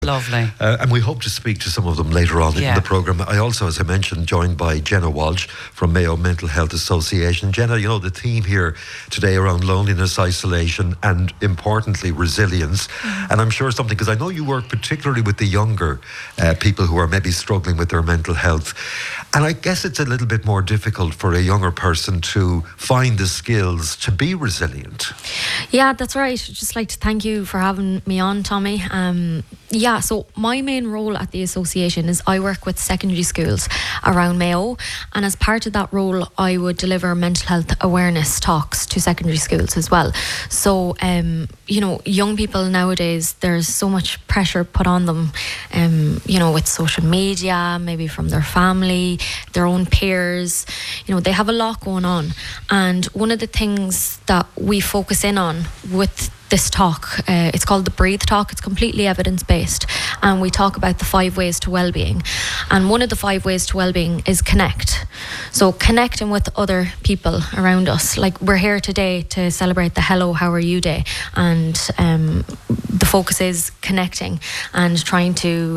Lovely. And we hope to speak to some of them later on in the programme. I also, as I mentioned, joined by Jenna Walsh from Mayo Mental Health Association. Jenna, you know, the theme here today around loneliness, isolation, and importantly, resilience. And I'm sure something, because I know you work particularly with the younger people who are maybe struggling with their mental health. And I guess it's a little bit more difficult for a younger person to find the skills to be resilient. Yeah, that's right. I'd just like to thank you for having me on, Tommy. So my main role at the association is I work with secondary schools around Mayo, and as part of that role I would deliver mental health awareness talks to secondary schools as well. So young people nowadays, there's so much pressure put on them, with social media, maybe from their family, their own peers. They have a lot going on, and one of the things that we focus in on with this talk, it's called the Breathe Talk. It's completely evidence-based, and we talk about the 5 ways to well-being. And one of the 5 ways to well-being is connect. So connecting with other people around us. Like, we're here today to celebrate the Hello, How Are You Day, and the focus is connecting and trying to,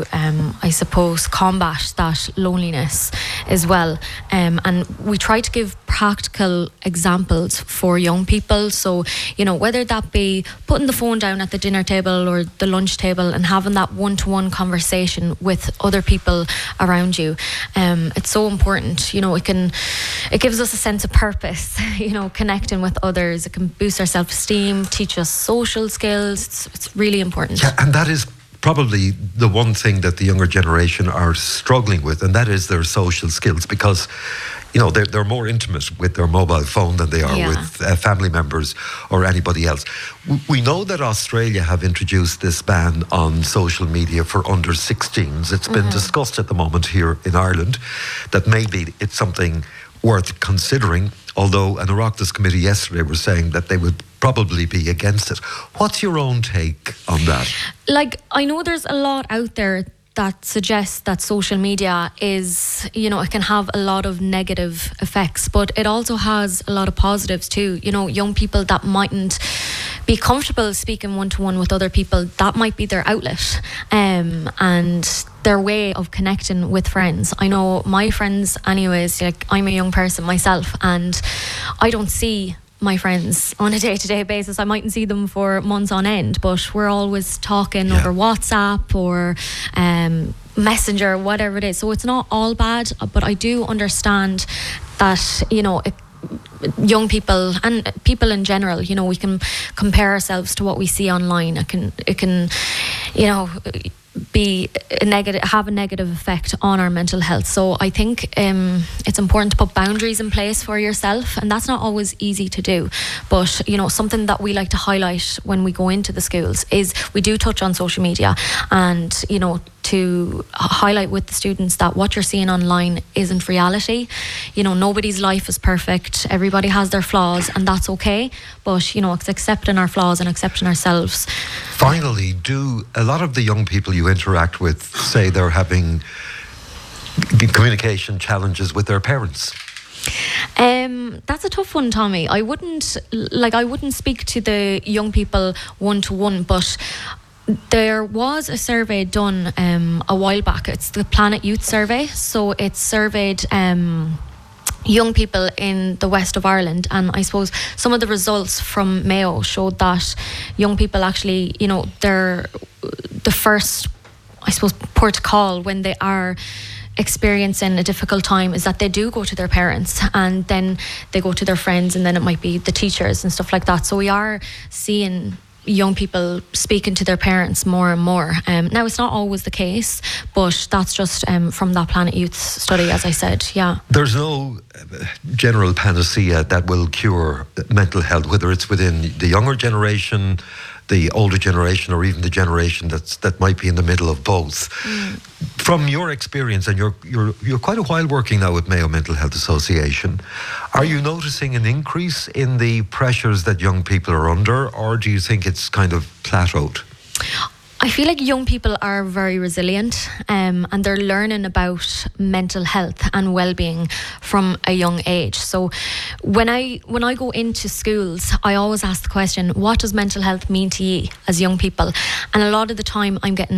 combat that loneliness as well. And we try to give practical examples for young people. So, whether that be putting the phone down at the dinner table or the lunch table and having that one-to-one conversation with other people around you. It's so important. It gives us a sense of purpose, connecting with others. It can boost our self-esteem, teach us social skills. It's really important. Yeah, and that is probably the one thing that the younger generation are struggling with, and that is their social skills, because they're more intimate with their mobile phone than they are with family members or anybody else. We know that Australia have introduced this ban on social media for under 16s. It's been discussed at the moment here in Ireland that maybe it's something worth considering, although an Oireachtas committee yesterday were saying that they would probably be against it. What's your own take on that? I know there's a lot out there that suggests that social media is, it can have a lot of negative effects, but it also has a lot of positives too. Young people that mightn't be comfortable speaking one-to-one with other people, that might be their outlet and their way of connecting with friends. I know my friends anyways, I'm a young person myself, and I don't see my friends on a day-to-day basis. I mightn't see them for months on end, but we're always talking over WhatsApp or Messenger, whatever it is. So it's not all bad, but I do understand that, young people and people in general, we can compare ourselves to what we see online. It can be have a negative effect on our mental health. So I think it's important to put boundaries in place for yourself, and that's not always easy to do. But something that we like to highlight when we go into the schools is we do touch on social media, and to highlight with the students that what you're seeing online isn't reality. Nobody's life is perfect. Everybody has their flaws, and that's okay. But it's accepting our flaws and accepting ourselves. Finally, do a lot of the young people you interact with say they're having communication challenges with their parents? That's a tough one, Tommy. I wouldn't speak to the young people one-to-one, but there was a survey done a while back. It's the Planet Youth Survey. So it surveyed young people in the west of Ireland, and I suppose some of the results from Mayo showed that young people actually, they're the first, port to call when they are experiencing a difficult time is that they do go to their parents, and then they go to their friends, and then it might be the teachers and stuff like that. So we are seeing young people speaking to their parents more and more. Now, it's not always the case, but that's just from that Planet Youth study, as I said. Yeah. There's no general panacea that will cure mental health, whether it's within the younger generation, the older generation, or even the generation that might be in the middle of both. From your experience, and you're quite a while working now with Mayo Mental Health Association, are you noticing an increase in the pressures that young people are under, or do you think it's kind of plateaued? I feel like young people are very resilient, and they're learning about mental health and well-being from a young age. So when I go into schools, I always ask the question, what does mental health mean to you as young people? And a lot of the time I'm getting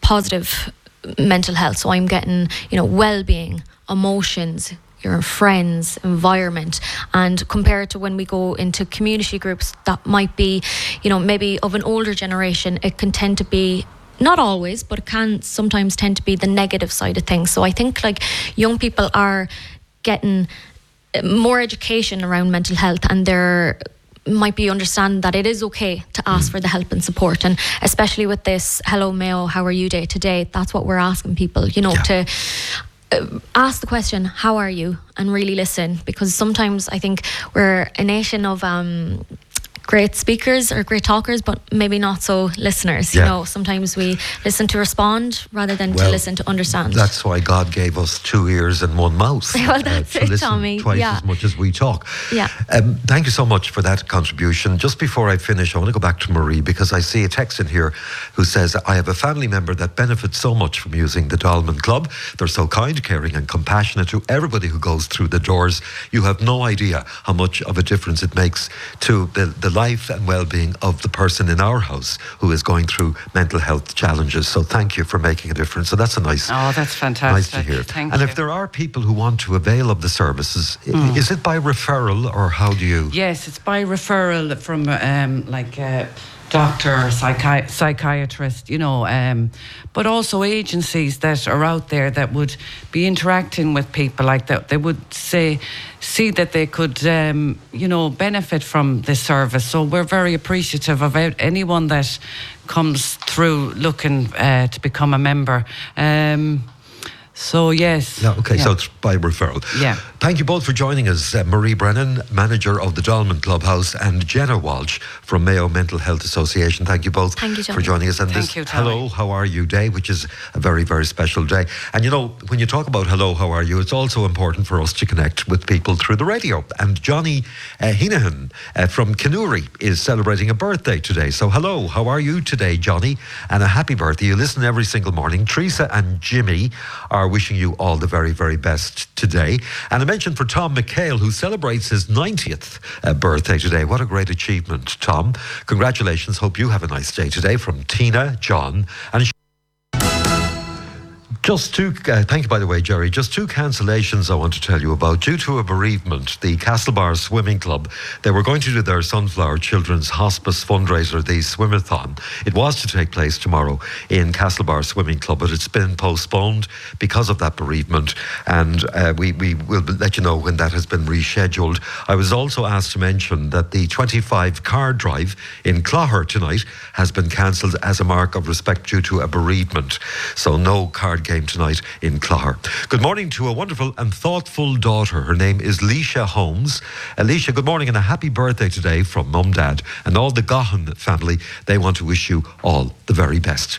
positive mental health. So I'm getting, well-being, emotions, your friends, environment, and compared to when we go into community groups that might be, maybe of an older generation, it can tend to be, not always, but it can sometimes tend to be the negative side of things. So I think like young people are getting more education around mental health, and they're might be understanding that it is okay to ask for the help and support. And especially with this Hello Mayo, how are you day to day, that's what we're asking people, to ask the question, how are you, and really listen, because sometimes I think we're a nation of great speakers or great talkers, but maybe not so listeners. Sometimes we listen to respond rather than to listen to understand. That's why God gave us 2 ears and 1 mouth. Well, that's it, Tommy. Twice as much as we talk. Yeah. Thank you so much for that contribution. Just before I finish, I want to go back to Marie, because I see a text in here who says, I have a family member that benefits so much from using the Dolman Club. They're so kind, caring and compassionate to everybody who goes through the doors. You have no idea how much of a difference it makes to the life and well-being of the person in our house who is going through mental health challenges. So thank you for making a difference. So that's a nice... Oh, that's fantastic. Nice to hear. Thank you. And if there are people who want to avail of the services, is it by referral, or how do you... Yes, it's by referral from doctor or psychiatrist, but also agencies that are out there that would be interacting with people like that. They would see that they could, benefit from this service. So we're very appreciative of anyone that comes through looking to become a member. So, yes. Yeah, okay, so it's by referral. Yeah. Thank you both for joining us. Marie Brennan, manager of the Dolman Clubhouse, and Jenna Walsh from Mayo Mental Health Association. Thank you both for joining us. And Thank you, Hello, How Are You Day, which is a very, very special day. And when you talk about Hello, How Are You, it's also important for us to connect with people through the radio. And Johnny Heenahan from Kenuri is celebrating a birthday today. So hello, how are you today, Johnny? And a happy birthday. You listen every single morning. Teresa and Jimmy are wishing you all the very, very best today. And I mentioned for Tom McHale, who celebrates his 90th birthday today. What a great achievement, Tom. Congratulations. Hope you have a nice day today, from Tina, John, and thank you, by the way, Jerry. Just 2 cancellations I want to tell you about. Due to a bereavement, the Castlebar Swimming Club, they were going to do their Sunflower Children's Hospice fundraiser, the Swimathon. It was to take place tomorrow in Castlebar Swimming Club, but it's been postponed because of that bereavement. And we will let you know when that has been rescheduled. I was also asked to mention that the 25 card drive in Clogher tonight has been cancelled as a mark of respect due to a bereavement. So no card game tonight in Clogher. Good morning to a wonderful and thoughtful daughter. Her name is Leisha Holmes. Leisha, good morning and a happy birthday today from Mum, Dad, and all the Gahan family. They want to wish you all the very best.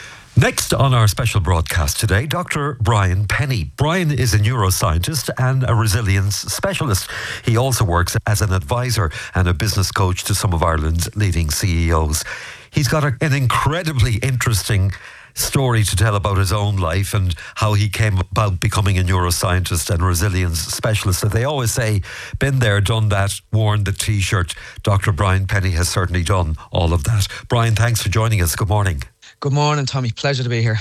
Next on our special broadcast today, Dr. Brian Penny. Brian is a neuroscientist and a resilience specialist. He also works as an advisor and a business coach to some of Ireland's leading CEOs. He's got an incredibly interesting story to tell about his own life and how he came about becoming a neuroscientist and resilience specialist. That they always say, been there, done that, worn the T-shirt. Dr. Brian Penny has certainly done all of that. Brian, thanks for joining us. Good morning. Good morning, Tommy. Pleasure to be here.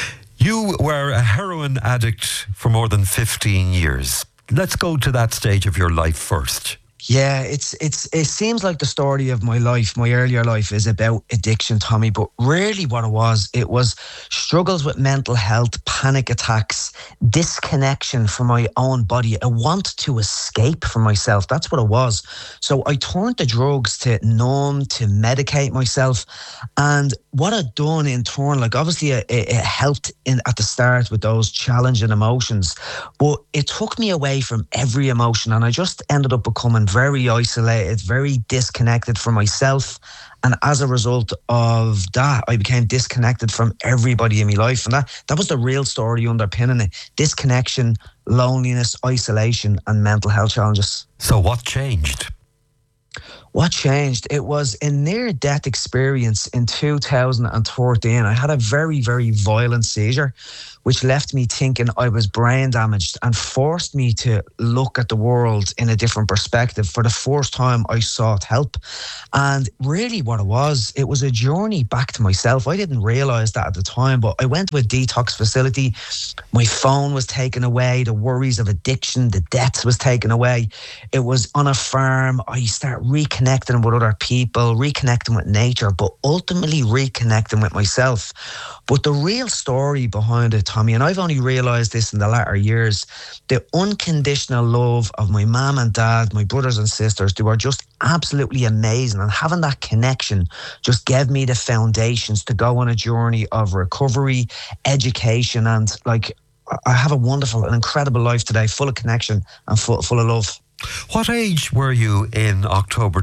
You were a heroin addict for more than 15 years. Let's go to that stage of your life first. Yeah, it seems like the story of my life, my earlier life, is about addiction, Tommy, but really what it was struggles with mental health, panic attacks, disconnection from my own body, a want to escape from myself. That's what it was. So I turned to drugs to numb, to medicate myself. And what I'd done in turn, like obviously it helped at the start with those challenging emotions, but it took me away from every emotion, and I just ended up becoming very isolated, very disconnected from myself. And as a result of that, I became disconnected from everybody in my life. And that was the real story underpinning it. Disconnection, loneliness, isolation, and mental health challenges. So what changed? What changed? It was a near-death experience in 2013. I had a very, very violent seizure, which left me thinking I was brain damaged and forced me to look at the world in a different perspective. For the first time, I sought help. And really what it was a journey back to myself. I didn't realise that at the time, but I went to a detox facility. My phone was taken away. The worries of addiction, the debts was taken away. It was on a farm. I start reconnecting with other people, reconnecting with nature, but ultimately reconnecting with myself. But the real story behind it, Tommy, and I've only realised this in the latter years, the unconditional love of my mum and dad, my brothers and sisters, they were just absolutely amazing. And having that connection just gave me the foundations to go on a journey of recovery, education, and like, I have a wonderful and incredible life today, full of connection and full of love. What age were you in October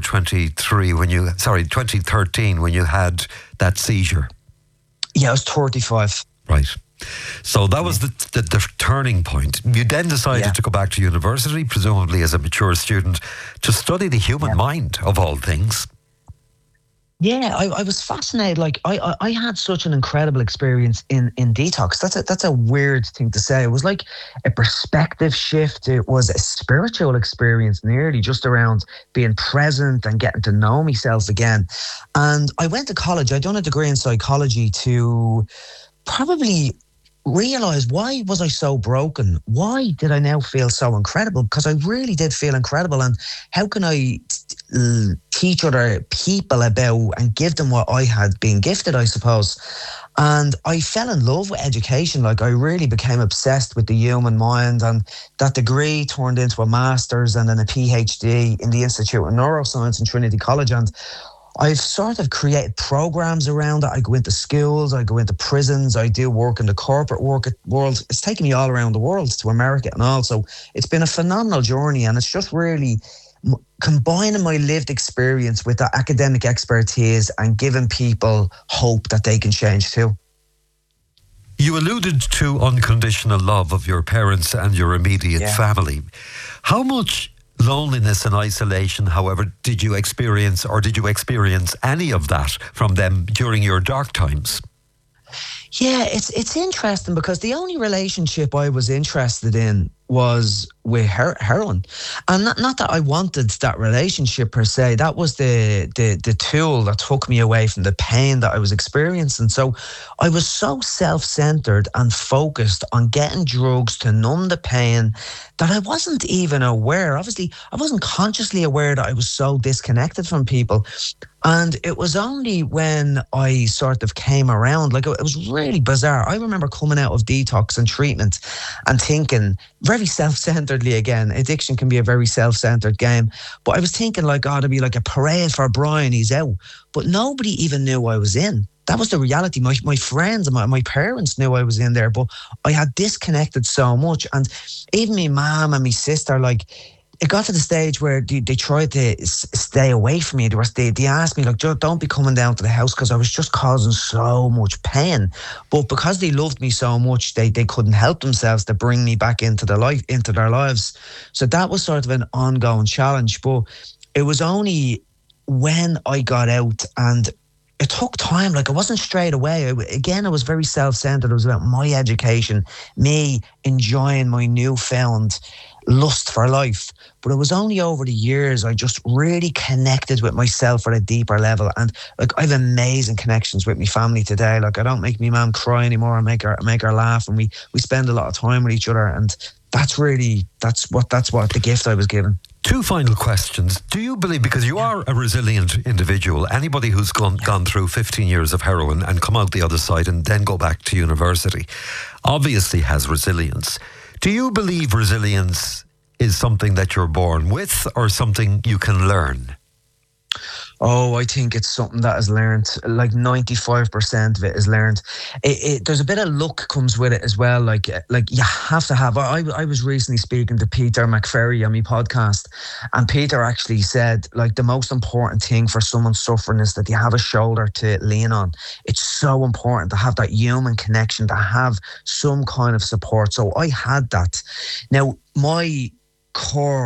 2013 when you had that seizure? Yeah, I was 35. Right. So that was the turning point. You then decided to go back to university, presumably as a mature student, to study the human mind, of all things. Yeah, I was fascinated. Like I had such an incredible experience in detox. That's a weird thing to say. It was like a perspective shift. It was a spiritual experience, nearly just around being present and getting to know myself again. And I went to college. I'd done a degree in psychology to probably realize, why was I so broken? Why did I now feel so incredible? Because I really did feel incredible. And how can I teach other people about and give them what I had been gifted, I suppose? And I fell in love with education. Like, I really became obsessed with the human mind, and that degree turned into a master's and then a PhD in the Institute of Neuroscience in Trinity College. And I've sort of created programs around it. I go into schools, I go into prisons, I do work in the corporate world. It's taken me all around the world, to America and all. So it's been a phenomenal journey, and it's just really combining my lived experience with that academic expertise and giving people hope that they can change too. You alluded to unconditional love of your parents and your immediate family. How much loneliness and isolation, however, did you experience, or did you experience any of that from them during your dark times? Yeah, it's interesting, because the only relationship I was interested in was with heroin. And not that I wanted that relationship per se. That was the tool that took me away from the pain that I was experiencing. So I was so self-centered and focused on getting drugs to numb the pain that I wasn't even aware. Obviously, I wasn't consciously aware that I was so disconnected from people. And it was only when I sort of came around, like, it was really bizarre. I remember coming out of detox and treatment and thinking, very self-centeredly again, addiction can be a very self-centered game. But I was thinking, like, oh, it'd be like a parade for Brian, he's out. But nobody even knew I was in. That was the reality. My friends and my parents knew I was in there, but I had disconnected so much. And even my mom and my sister, like, it got to the stage where they tried to stay away from me. They asked me, like, don't be coming down to the house, because I was just causing so much pain. But because they loved me so much, they couldn't help themselves to bring me back into their lives. So that was sort of an ongoing challenge. But it was only when I got out, and it took time. Like, it wasn't straight away. Again, it was very self-centered. It was about my education, me enjoying my newfound lust for life. But it was only over the years I just really connected with myself at a deeper level. And like, I have amazing connections with my family today. Like, I don't make my mum cry anymore. I make her laugh, and we spend a lot of time with each other. And that's what the gift I was given. Two final questions. Do you believe, because you are a resilient individual, anybody who's gone through 15 years of heroin and come out the other side and then go back to university obviously has resilience. Do you believe resilience is something that you're born with, or something you can learn? Oh, I think it's something that is learned. Like 95% of it is learned. There's a bit of luck comes with it as well. Like you have to have. I was recently speaking to Peter McFerry on my podcast, and Peter actually said, like, the most important thing for someone suffering is that you have a shoulder to lean on. It's so important to have that human connection, to have some kind of support. So I had that. Now, my core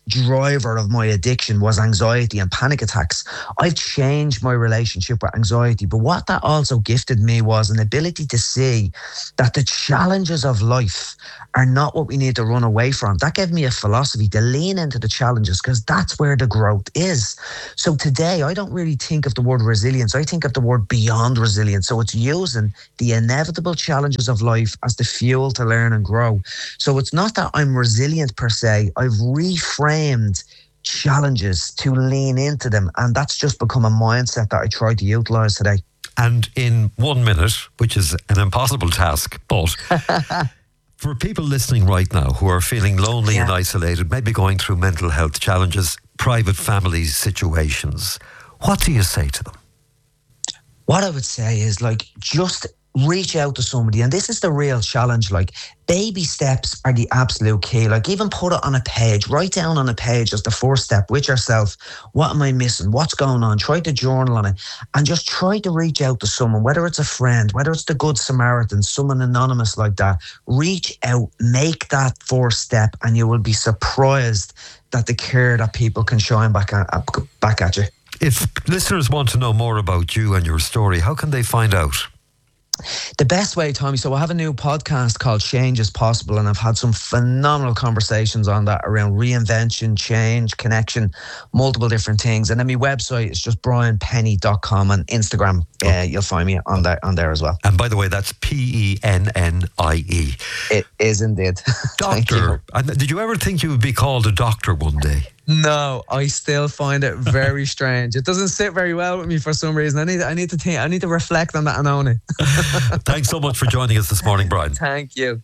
driver of my addiction was anxiety and panic attacks. I've changed my relationship with anxiety, but what that also gifted me was an ability to see that the challenges of life are not what we need to run away from. That gave me a philosophy to lean into the challenges, because that's where the growth is. So today, I don't really think of the word resilience. I think of the word beyond resilience. So it's using the inevitable challenges of life as the fuel to learn and grow. So it's not that I'm resilient per se. I've reframed challenges to lean into them. And that's just become a mindset that I try to utilize today. And in 1 minute, which is an impossible task, but for people listening right now who are feeling lonely and isolated, maybe going through mental health challenges, private family situations, what do you say to them? What I would say is, like, just reach out to somebody. And this is the real challenge. Like, baby steps are the absolute key. Like, even put it on a page, write down on a page as the first step with yourself. What am I missing? What's going on? Try to journal on it and just try to reach out to someone, whether it's a friend, whether it's the Good Samaritan, someone anonymous like that. Reach out, make that first step, and you will be surprised that the care that people can shine back at you. If listeners want to know more about you and your story, how can they find out? The best way, Tommy, so I have a new podcast called Change is Possible, and I've had some phenomenal conversations on that around reinvention, change, connection, multiple different things. And then my website is just brianpenny.com, and Instagram, you'll find me on there as well. And by the way, that's PENNIE. It is indeed. Doctor. And did you ever think you would be called a doctor one day? No, I still find it very strange. It doesn't sit very well with me for some reason. I need to think. I need to reflect on that and own it. Thanks so much for joining us this morning, Brian. Thank you.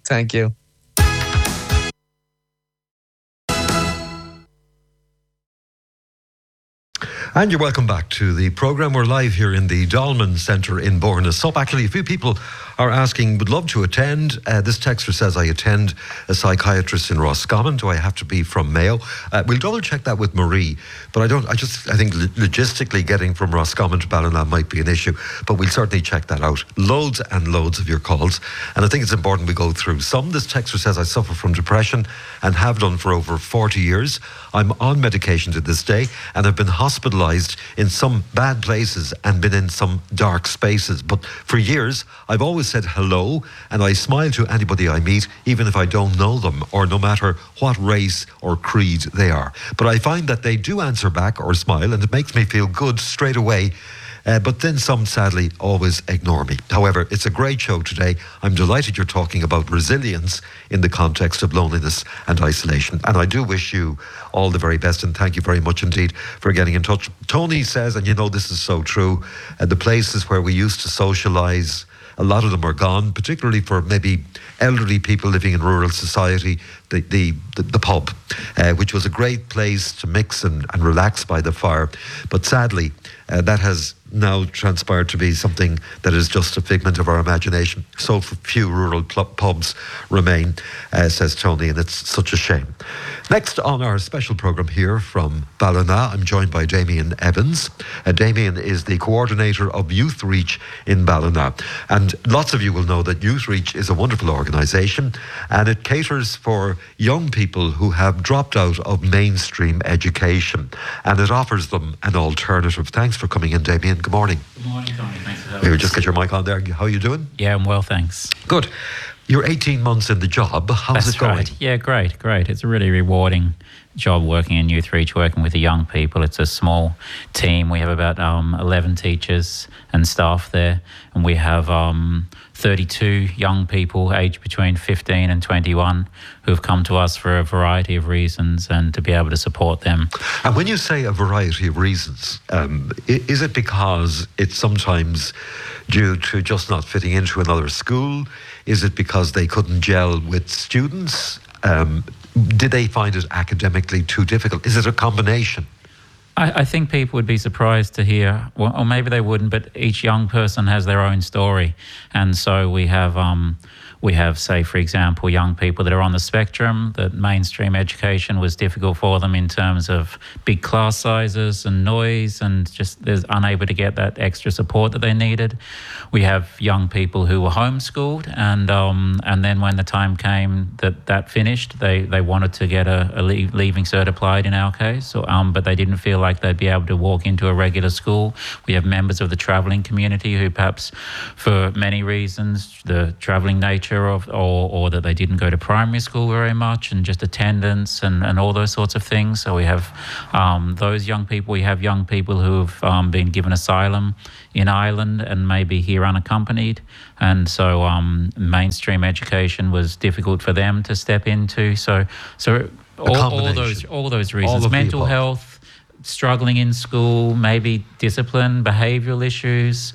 And you're welcome back to the programme. We're live here in the Dolman Centre in Bournemouth. Actually, a few people are asking, would love to attend. This texter says, I attend a psychiatrist in Roscommon. Do I have to be from Mayo? We'll double check that with Marie. But I think logistically getting from Roscommon to Ballina might be an issue. But we'll certainly check that out. Loads and loads of your calls. And I think it's important we go through some. This texter says, I suffer from depression and have done for over 40 years. I'm on medication to this day and have been hospitalised in some bad places and been in some dark spaces. But for years, I've always said hello and I smile to anybody I meet, even if I don't know them or no matter what race or creed they are. But I find that they do answer back or smile and it makes me feel good straight away. But then some, sadly, always ignore me. However, it's a great show today. I'm delighted you're talking about resilience in the context of loneliness and isolation. And I do wish you all the very best and thank you very much indeed for getting in touch. Tony says, and you know this is so true, the places where we used to socialise, a lot of them are gone, particularly for maybe elderly people living in rural society, the pub, which was a great place to mix and relax by the fire. But sadly, that has now transpired to be something that is just a figment of our imagination. So few rural pubs remain, says Tony, and it's such a shame. Next on our special programme here from Ballina, I'm joined by Damien Evans. Damien is the coordinator of Youth Reach in Ballina. And lots of you will know that Youth Reach is a wonderful organisation and it caters for young people who have dropped out of mainstream education and it offers them an alternative. Thanks for coming in, Damien. Good morning. Good morning, Tony. Thanks for having me. me. Just get your mic on there. How are you doing? Yeah, I'm well, thanks. Good. You're 18 months in the job. How's it going? Right. Yeah, great. It's a really rewarding job working in Youth Reach, working with the young people. It's a small team. We have about 11 teachers and staff there, and we have 32 young people aged between 15 and 21 who have come to us for a variety of reasons and to be able to support them. And when you say a variety of reasons, is it because it's sometimes due to just not fitting into another school? Is it because they couldn't gel with students? Did they find it academically too difficult? Is it a combination? I think people would be surprised to hear, well, or maybe they wouldn't, but each young person has their own story. And so we have We have, say, for example, young people that are on the spectrum, that mainstream education was difficult for them in terms of big class sizes and noise, and just they're unable to get that extra support that they needed. We have young people who were homeschooled, and then when the time came that finished, they wanted to get a leaving cert applied in our case, but they didn't feel like they'd be able to walk into a regular school. We have members of the travelling community who perhaps for many reasons, the travelling nature of, or that they didn't go to primary school very much, and just attendance and all those sorts of things. So we have those young people. We have young people who have been given asylum in Ireland and maybe here unaccompanied, and so mainstream education was difficult for them to step into. So all those reasons, mental health, struggling in school, maybe discipline, behavioural issues,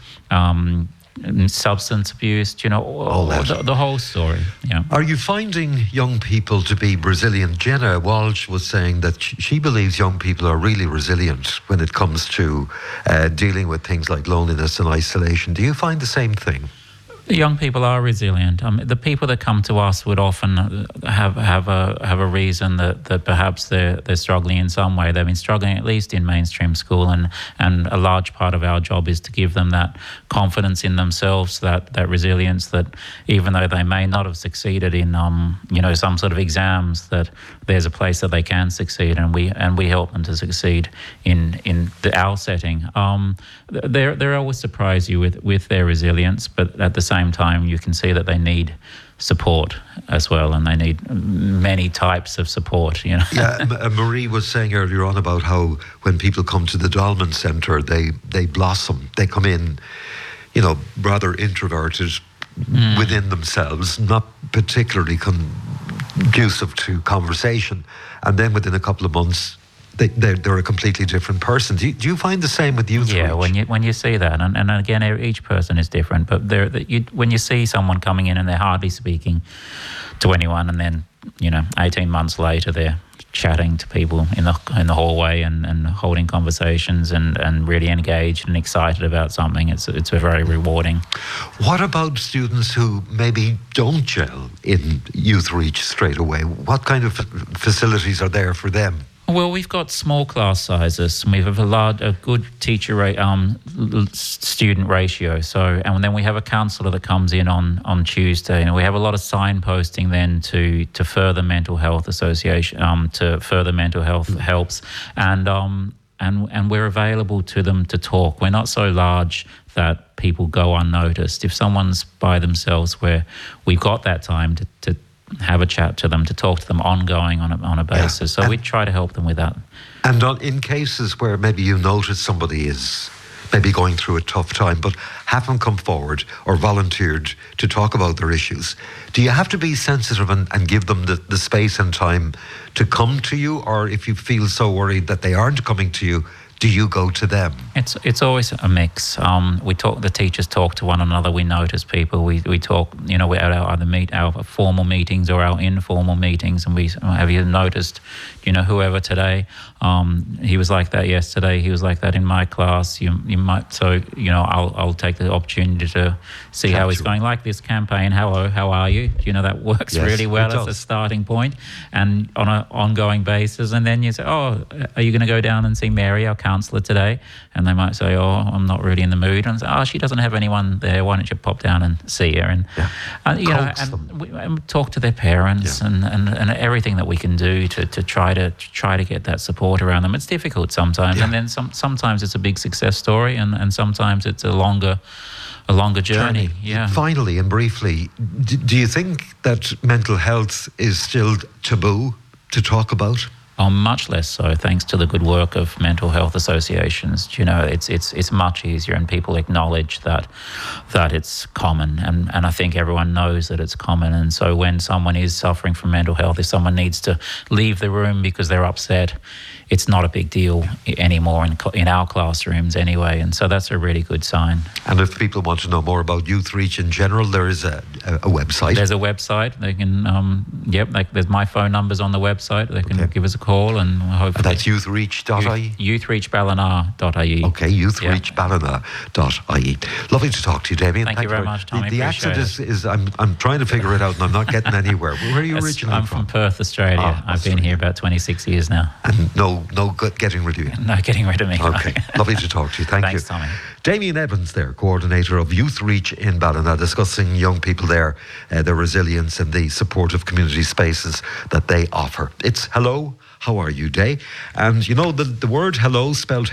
substance abuse, all that. The whole story. Yeah. Are you finding young people to be resilient? Jenna Walsh was saying that she believes young people are really resilient when it comes to dealing with things like loneliness and isolation. Do you find the same thing? Young people are resilient. The people that come to us would often have a reason that perhaps they're struggling in some way. They've been struggling at least in mainstream school, and a large part of our job is to give them that confidence in themselves, that resilience, that even though they may not have succeeded in some sort of exams, that there's a place that they can succeed, and we help them to succeed in our setting. They always surprise you with their resilience, but at the same time you can see that they need support as well, and they need many types of support. Yeah, Marie was saying earlier on about how when people come to the Dolman Centre, they blossom. They come in, rather introverted within themselves, not particularly conducive to conversation, and then within a couple of months they're a completely different person. Do you find the same with youth? Yeah, when you see that, and again, each person is different, but when you see someone coming in and they're hardly speaking to anyone, and then 18 months later they're chatting to people in the hallway and holding conversations and really engaged and excited about something, it's very rewarding. What about students who maybe don't gel in Youth Reach straight away? What kind of facilities are there for them? Well, we've got small class sizes. We have a good teacher student ratio. And then we have a counsellor that comes in on Tuesday, and we have a lot of signposting then to further mental health association, to further mental health helps, and we're available to them to talk. We're not so large that people go unnoticed. If someone's by themselves, we've got that time to have a chat to them, to talk to them ongoing on a basis. So we try to help them with that. And in cases where maybe you notice somebody is maybe going through a tough time but haven't come forward or volunteered to talk about their issues, do you have to be sensitive and give them the space and time to come to you? Or if you feel so worried that they aren't coming to you, do you go to them? It's always a mix. The teachers talk to one another. We notice people. We talk. We at our formal meetings or our informal meetings, and we have you noticed? Whoever today, he was like that yesterday. He was like that in my class. You might. So I'll take the opportunity to see how he's going. Like this campaign. Hello, how are you? That works really well as a starting point, and on an ongoing basis. And then you say, oh, are you going to go down and see Mary, our counsellor, today? And they might say, oh, I'm not really in the mood. And say, oh, she doesn't have anyone there. Why don't you pop down and see her? And talk to their parents and everything that we can do to try to get that support around them. It's difficult sometimes, and then sometimes it's a big success story, and sometimes it's a longer journey. Yeah. Finally and briefly, do you think that mental health is still taboo to talk about? Much less so, thanks to the good work of mental health associations. It's much easier, and people acknowledge that it's common, and I think everyone knows that it's common. And so when someone is suffering from mental health, if someone needs to leave the room because they're upset, it's not a big deal anymore in our classrooms anyway, and so that's a really good sign. And if people want to know more about Youth Reach in general, there is a website. There's a website. They can, there's my phone numbers on the website. They can give us a call, and hopefully... And that's youthreach.ie? Youthreachballina.ie. Okay, youthreachballina.ie. Lovely to talk to you, Damien. Thank you very much, Tommy. The accent is I'm trying to figure it out, and I'm not getting anywhere. Where are you originally I'm from Perth, Australia. I've been here about 26 years now. And no getting rid of you? No getting rid of me. Okay, lovely to talk to you. Thanks, you. Tommy. Damien Evans there, coordinator of Youth Reach in Ballina, discussing young people there, their resilience and the supportive community spaces that they offer. It's Hello, How Are You Day. And you know, the word hello spelled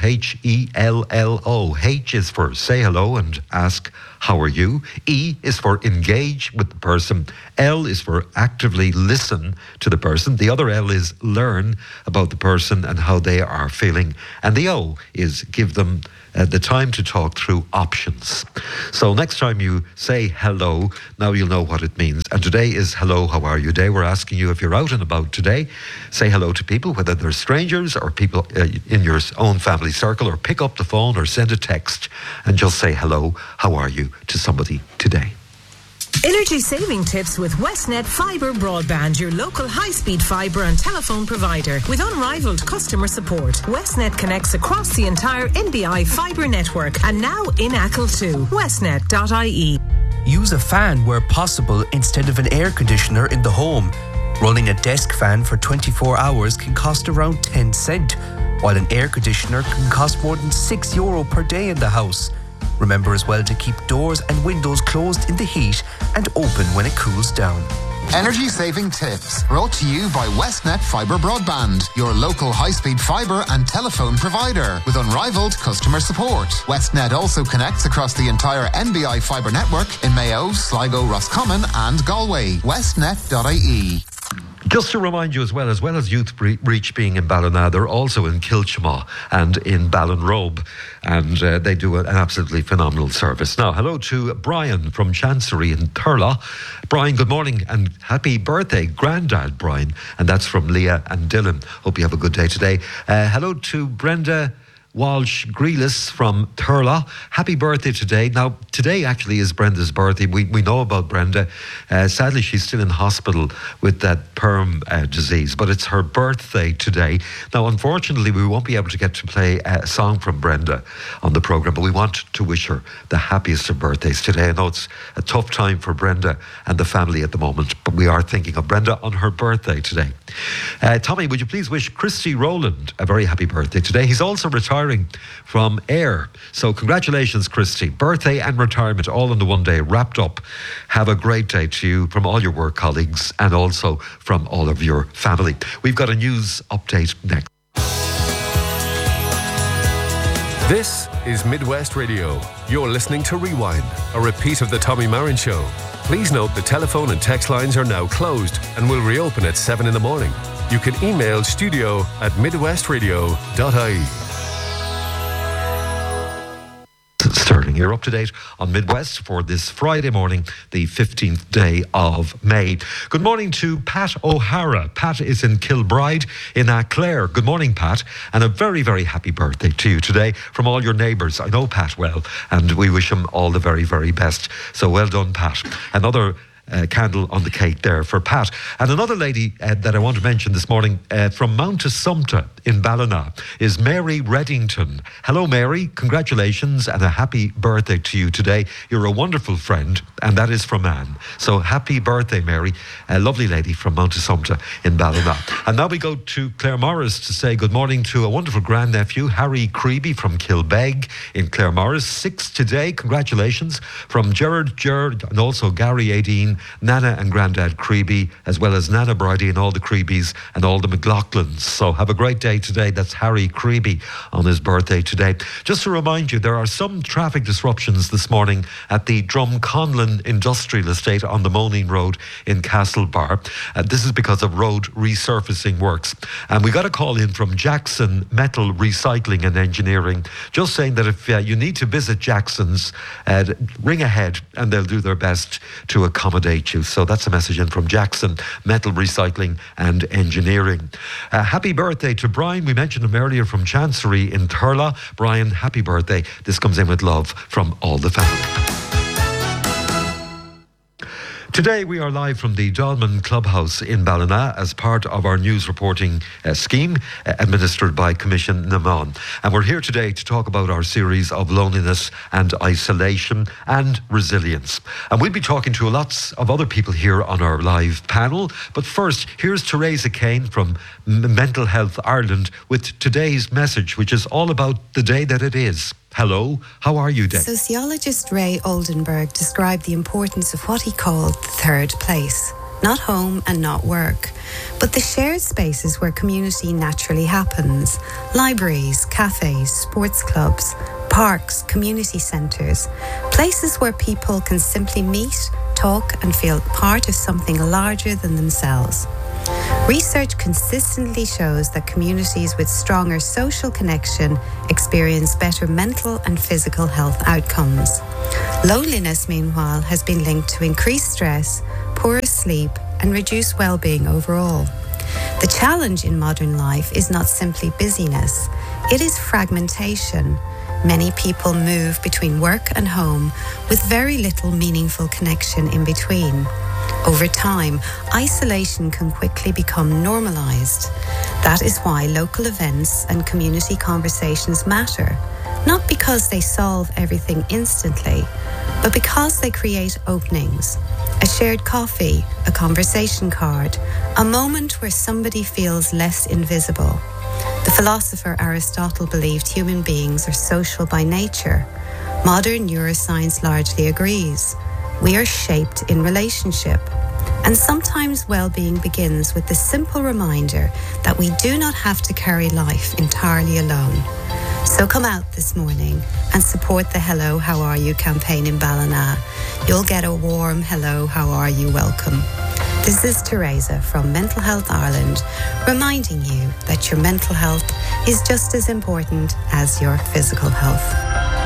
H-E-L-L-O. H is for say hello and ask how are you. E is for engage with the person. L is for actively listen to the person. The other L is learn about the person and how they are feeling. And the O is give them the time to talk through options. So next time you say hello, now you'll know what it means. And today is Hello, How Are You Day. We're asking you, if you're out and about today, say hello to people, whether they're strangers or people in your own family circle, or pick up the phone or send a text and just say hello, how are you to somebody today. Energy saving tips with Westnet Fibre Broadband, your local high-speed fibre and telephone provider with unrivaled customer support. Westnet connects across the entire NBI fibre network and now in Achill too. Westnet.ie. Use a fan where possible instead of an air conditioner in the home. Running a desk fan for 24 hours can cost around 10 cents, while an air conditioner can cost more than €6 per day in the house. Remember as well to keep doors and windows closed in the heat and open when it cools down. Energy saving tips brought to you by Westnet Fibre Broadband, your local high-speed fibre and telephone provider with unrivaled customer support. Westnet also connects across the entire NBI fibre network in Mayo, Sligo, Roscommon and Galway. Westnet.ie. Just to remind you as well as Youth Reach being in Ballina, they're also in Kilchma and in Ballinrobe, and they do an absolutely phenomenal service. Now, hello to Brian from Chancery in Thurles. Brian, good morning and happy birthday, Grandad Brian, and that's from Leah and Dylan. Hope you have a good day today. Hello to Brenda Walsh Grealis from Thurles. Happy birthday today. Now, today actually is Brenda's birthday. We know about Brenda. Sadly, she's still in hospital with that PERM disease, but it's her birthday today. Now, unfortunately, we won't be able to get to play a song from Brenda on the programme, but we want to wish her the happiest of birthdays today. I know it's a tough time for Brenda and the family at the moment, but we are thinking of Brenda on her birthday today. Tommy, would you please wish Christy Rowland a very happy birthday today? He's also retiring from AIR. So congratulations, Christy. Birthday and retirement all in the one day, wrapped up. Have a great day to you from all your work colleagues and also from all of your family. We've got a news update next. This is Midwest Radio. You're listening to Rewind, a repeat of the Tommy Marin Show. Please note the telephone and text lines are now closed and will reopen at 7 in the morning. You can email studio@midwestradio.ie. Sterling, you're up to date on Midwest for this Friday morning, the 15th day of May. Good morning to Pat O'Hara. Pat is in Kilbride in Clare. Good morning, Pat, and a very, very happy birthday to you today from all your neighbours. I know Pat well, and we wish him all the very, very best. So well done, Pat. Another candle on the cake there for Pat. And another lady that I want to mention this morning from Mount Assumpta in Ballina is Mary Reddington. Hello, Mary. Congratulations and a happy birthday to you today. You're a wonderful friend, and that is from Anne. So happy birthday, Mary. A lovely lady from Mount Assumpta in Ballina. And now we go to Claremorris to say good morning to a wonderful grandnephew, Harry Creeby from Kilbeg in Claremorris. 6 today. Congratulations from Gerard and also Gary Aideen, Nana and Grandad Creeby, as well as Nana Bridie and all the Creebies and all the McLaughlins. So have a great day today. That's Harry Creeby on his birthday today. Just to remind you, there are some traffic disruptions this morning at the Drumconlon Industrial Estate on the Moline Road in Castlebar. This is because of road resurfacing works. And we got a call in from Jackson Metal Recycling and Engineering, just saying that if you need to visit Jackson's, ring ahead and they'll do their best to accommodate sedate you. So that's a message in from Jackson, Metal Recycling and Engineering. Happy birthday to Brian. We mentioned him earlier from Chancery in Thurles. Brian, happy birthday. This comes in with love from all the family. Today we are live from the Dolman Clubhouse in Ballina as part of our news reporting scheme administered by Commission Naman. And we're here today to talk about our series of loneliness and isolation and resilience. And we'll be talking to lots of other people here on our live panel. But first, here's Teresa Kane from Mental Health Ireland with today's message, which is all about the day that it is. Hello, how are you, Dave? Sociologist Ray Oldenburg described the importance of what he called the third place. Not home and not work, but the shared spaces where community naturally happens. Libraries, cafes, sports clubs, parks, community centres. Places where people can simply meet, talk and feel part of something larger than themselves. Research consistently shows that communities with stronger social connection experience better mental and physical health outcomes. Loneliness, meanwhile, has been linked to increased stress, poorer sleep, and reduced well-being overall. The challenge in modern life is not simply busyness, it is fragmentation. Many people move between work and home with very little meaningful connection in between. Over time, isolation can quickly become normalised. That is why local events and community conversations matter, not because they solve everything instantly, but because they create openings. A shared coffee, a conversation card, a moment where somebody feels less invisible. The philosopher Aristotle believed human beings are social by nature. Modern neuroscience largely agrees. We are shaped in relationship. And sometimes well-being begins with the simple reminder that we do not have to carry life entirely alone. So come out this morning and support the Hello, How Are You campaign in Ballina. You'll get a warm Hello, How Are You welcome. This is Teresa from Mental Health Ireland, reminding you that your mental health is just as important as your physical health.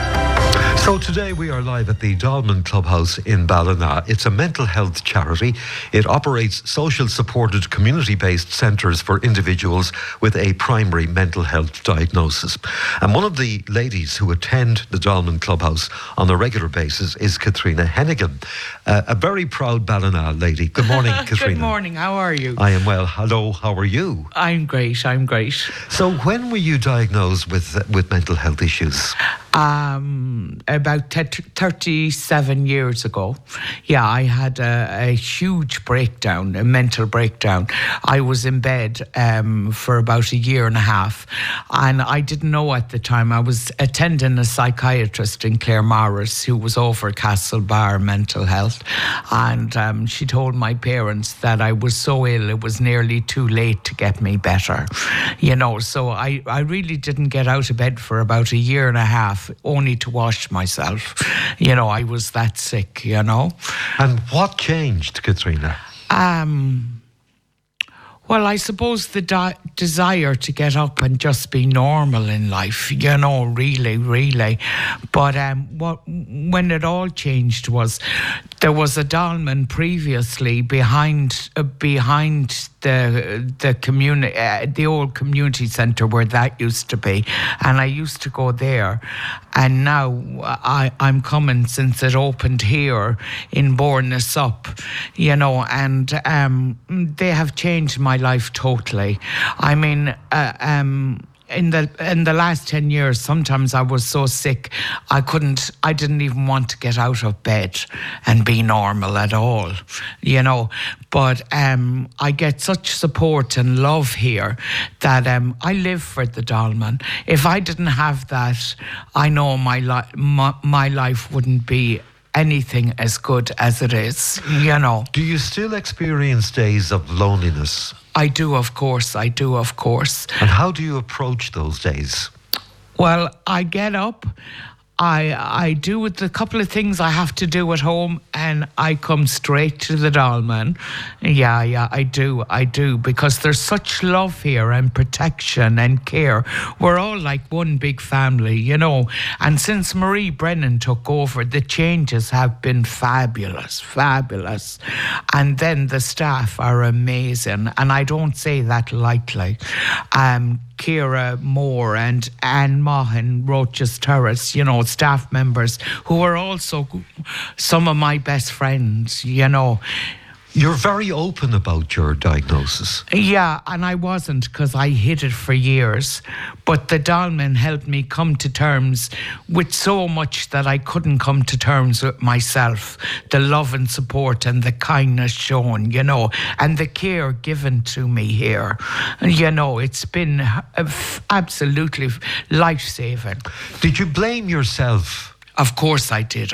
So today we are live at the Dolman Clubhouse in Ballina. It's a mental health charity. It operates social supported community-based centres for individuals with a primary mental health diagnosis. And one of the ladies who attend the Dolman Clubhouse on a regular basis is Katrina Hennigan, a very proud Ballina lady. Good morning, Katrina. Good morning, how are you? I am well. Hello, how are you? I'm great. So when were you diagnosed with mental health issues? About 37 years ago. Yeah, I had a huge breakdown, a mental breakdown. I was in bed for about a year and a half, and I didn't know at the time. I was attending a psychiatrist in Claremorris who was over Castlebar Mental Health, and she told my parents that I was so ill it was nearly too late to get me better. You know, so I really didn't get out of bed for about a year and a half, only to wash myself. You know, I was that sick, you know. And what changed, Katrina? Well, I suppose the desire to get up and just be normal in life, you know, really. But when it all changed was there was a Dolman previously behind the community, the old community centre where that used to be, and I used to go there. And now I'm coming since it opened here in Bournemouth, you know, and they have changed my life totally. I mean, in the last 10 years, sometimes I was so sick, I didn't even want to get out of bed and be normal at all, you know. But I get such support and love here that I live for the Dolman. If I didn't have that, I know my life wouldn't be anything as good as it is, you know. Do you still experience days of loneliness? I do, of course. And how do you approach those days? Well, I get up, I do the couple of things I have to do at home, and I come straight to the Dolmen. Yeah, I do, because there's such love here and protection and care. We're all like one big family, you know. And since Marie Brennan took over, the changes have been fabulous. And then the staff are amazing, and I don't say that lightly. Ciara Moore and Anne Maughan, Roches Terrace, you know, staff members who are also some of my best friends, you know. You're very open about your diagnosis. Yeah, and I wasn't, because I hid it for years. But the Dolmen helped me come to terms with so much that I couldn't come to terms with myself. The love and support and the kindness shown, you know, and the care given to me here. You know, it's been absolutely life-saving. Did you blame yourself? Of course I did.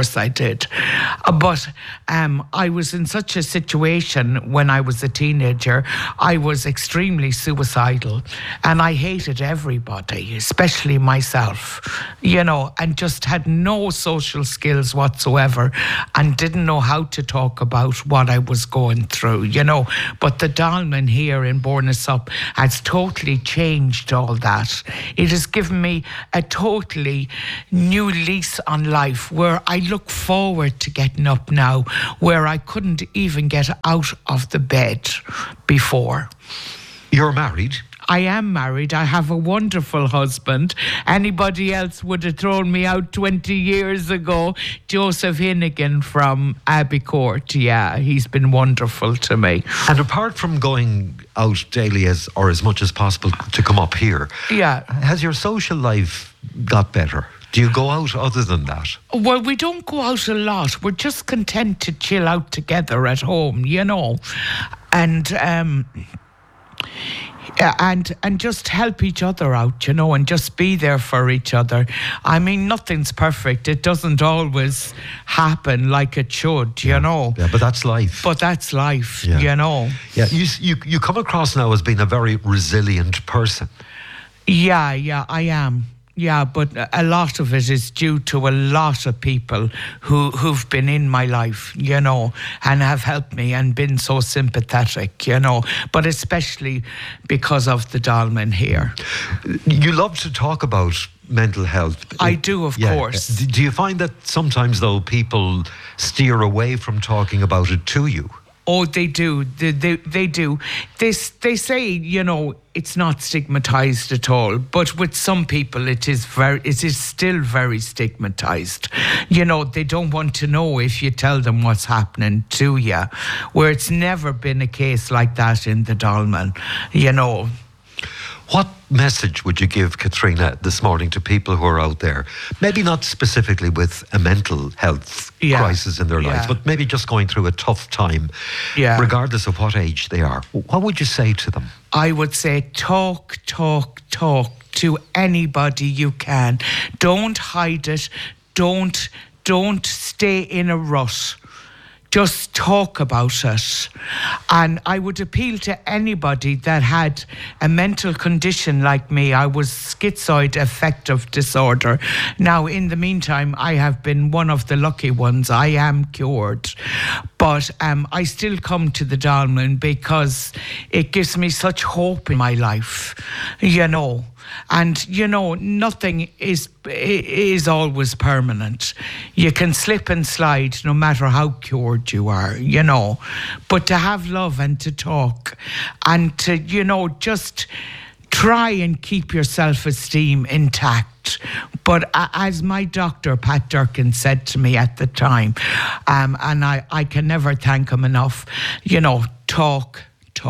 But I was in such a situation when I was a teenager. I was extremely suicidal, and I hated everybody, especially myself, you know, and just had no social skills whatsoever, and didn't know how to talk about what I was going through, you know. But the Dolmen here in Bournemouth has totally changed all that. It has given me a totally new lease on life, where I look forward to getting up now, where I couldn't even get out of the bed before. You're married? I am married. I have a wonderful husband. Anybody else would have thrown me out 20 years ago. Joseph Hinnigan from Abbey Court. Yeah, he's been wonderful to me. And apart from going out daily as much as possible to come up here, has your social life got better? Do you go out other than that? Well, we don't go out a lot. We're just content to chill out together at home, you know, and just help each other out, you know, and just be there for each other. I mean, nothing's perfect. It doesn't always happen like it should, you know. Yeah, but that's life. You know. Yeah, you come across now as being a very resilient person. Yeah, I am. Yeah, but a lot of it is due to a lot of people who've been in my life, you know, and have helped me and been so sympathetic, you know, but especially because of the Dolmen here. You love to talk about mental health. I do, of course. Do you find that sometimes, though, people steer away from talking about it to you? Oh, they do. They do. They say, you know, it's not stigmatized at all, but with some people it is still very stigmatized. You know, they don't want to know if you tell them what's happening to you, where it's never been a case like that in the Dolmen, you know. What message would you give, Katrina, this morning to people who are out there, maybe not specifically with a mental health crisis in their lives, but maybe just going through a tough time, regardless of what age they are? What would you say to them? I would say talk to anybody you can. Don't hide it. Don't stay in a rut. Just talk about it. And I would appeal to anybody that had a mental condition like me. I was schizoid affective disorder. Now, in the meantime, I have been one of the lucky ones. I am cured. But I still come to the Dolmen because it gives me such hope in my life, you know. And, you know, nothing is always permanent. You can slip and slide no matter how cured you are, you know. But to have love and to talk and to, you know, just try and keep your self-esteem intact. But as my doctor, Pat Durkin, said to me at the time, and I can never thank him enough, you know, talk.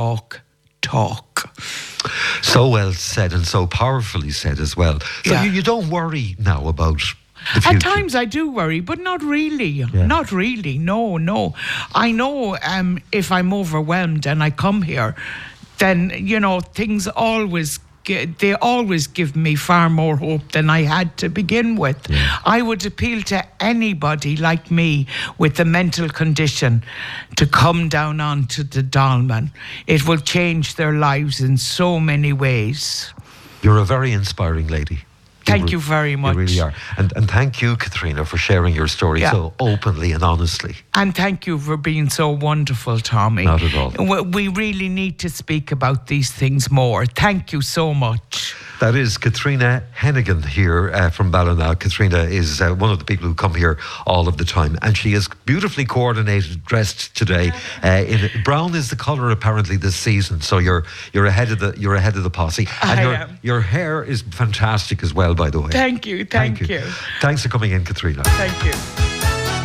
So well said, and so powerfully said as well. So you don't worry now about the future? At times I do worry, but not really. Yeah. Not really, no. I know if I'm overwhelmed and I come here, then, you know, things always give me far more hope than I had to begin with. Yeah. I would appeal to anybody like me with a mental condition to come down onto the Dolmen. It will change their lives in so many ways. You're a very inspiring lady. Thank you very much. You really are. And thank you, Katrina, for sharing your story so openly and honestly. And thank you for being so wonderful, Tommy. Not at all. We really need to speak about these things more. Thank you so much. That is Katrina Hennigan here from Ballina. Katrina is one of the people who come here all of the time, and she is beautifully coordinated, dressed today. Brown is the colour apparently this season, so you're ahead of the posse. And your hair is fantastic as well, by the way. Thank you. Thanks for coming in, Katrina. Thank you.